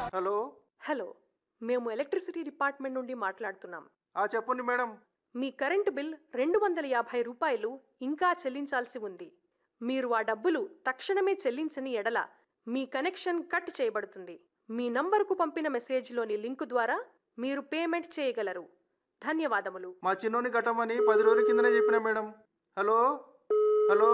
Hello. Hello, మేము electricity department నుండి మాట్లాడుతున్నాం. చెప్పండి మేడం. మీ కరెంటు బిల్ 250 రూపాయలు ఇంకా చెల్లించాల్సి ఉంది. మీరు ఆ డబ్బులు తక్షణమే చెల్లించని ఎడల మీ కనెక్షన్ కట్ చేయబడుతుంది. మీ నంబరుకు పంపిన మెసేజ్లోని లింకు ద్వారా మీరు పేమెంట్ చేయగలరు. ధన్యవాదములు. మా చిన్నోని కట్టమని 10 రోజుల కిందనే చెప్పిన మేడం. Hello hello.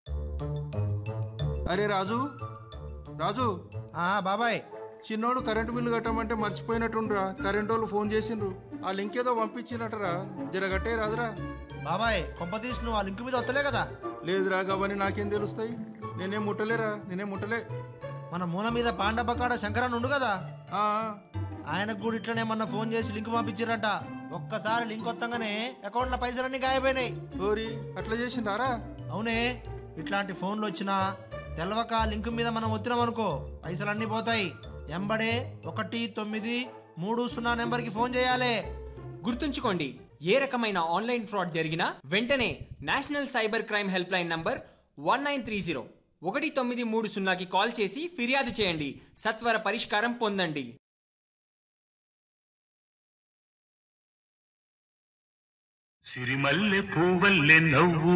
అరే రాజు, రాజు. బాబాయ్, చిన్నోడు కరెంటు బిల్లు కట్టమంటే మర్చిపోయినట్టుండ్రా. కరెంటు వాళ్ళు ఫోన్ చేసిండ్రు. ఆ లింక్ ఏదో పంపించినట్టరా, జరగట్టే రాదురా. బాబాయ్ కొంపతీసి నువ్వు ఆ లింక్ మీద వస్తలే కదా? లేదురా, గవని నాకేం తెలుస్తాయి? నేనేం ముట్టలే. మన మూల మీద పాండపకాడ శంకరన్ ఉండు కదా, ఆ ఆయనకు కూడా ఇట్లనే మొన్న ఫోన్ చేసి లింక్ పంపించారట. ఒక్కసారి లింక్ వత్తంగానే అకౌంట్లో పైసలన్నీ గాయపోయినాయి. ఓరి, అట్లా చేసిండారా? అవునే, ఇట్లాంటి ఫోన్లు వచ్చినా తెలవక లింక్ మీద మనం వచ్చినాం అనుకో పైసలన్నీ పోతాయి. ఎంబడే 1930 నెంబర్కి ఫోన్ చేయాలి. గుర్తుంచుకోండి, ఏ రకమైన ఆన్లైన్ ఫ్రాడ్ జరిగినా వెంటనే national cyber crime help line number 1930 1930కి call చేసి ఫిర్యాదు చేయండి. సత్వర పరిష్కారం పొందండి. సిరిమల్లె పూవల్లె నవ్వు.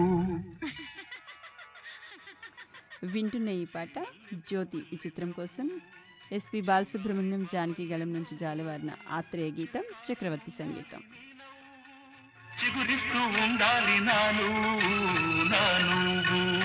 వింటున్న ఈ పాట జ్యోతి ఈ చిత్రం కోసం ఎస్పి బాలసుబ్రహ్మణ్యం జానకి గళం నుంచి జాలువారిన ఆత్రేయ గీతం, చక్రవర్తి సంగీతం. చిగురిస్తూ ఉండాలి నాను